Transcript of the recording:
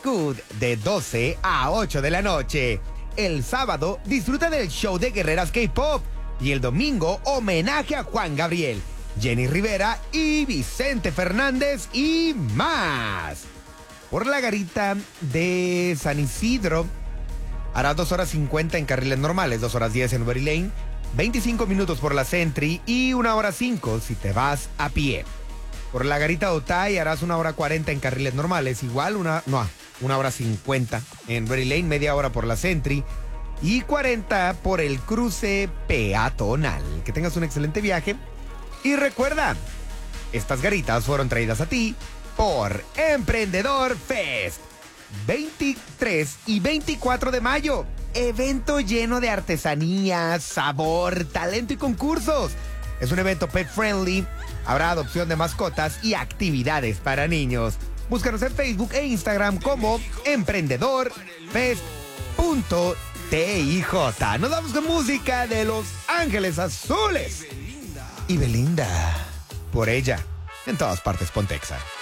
Good de 12 a 8 de la noche. El sábado disfruta del show de guerreras K-Pop. Y el domingo, homenaje a Juan Gabriel, Jenny Rivera y Vicente Fernández y más. Por la garita de San Isidro, harás 2 horas 50 en carriles normales, 2 horas 10 en Berry Lane, 25 minutos por la Sentry y 1 hora 5 si te vas a pie. Por la garita de Otay harás 1 hora 40 en carriles normales, igual 1 hora 50 en Berry Lane, media hora por la Sentry y 40 por el cruce peatonal. Que tengas un excelente viaje. Y recuerda, estas garitas fueron traídas a ti por Emprendedor Fest. 23 y 24 de mayo. Evento lleno de artesanía, sabor, talento y concursos. Es un evento pet friendly. Habrá adopción de mascotas y actividades para niños. Búscanos en Facebook e Instagram como emprendedorfest.tij. Nos vamos con música de Los Ángeles Azules y Belinda. Por ella, en todas partes Pontexa.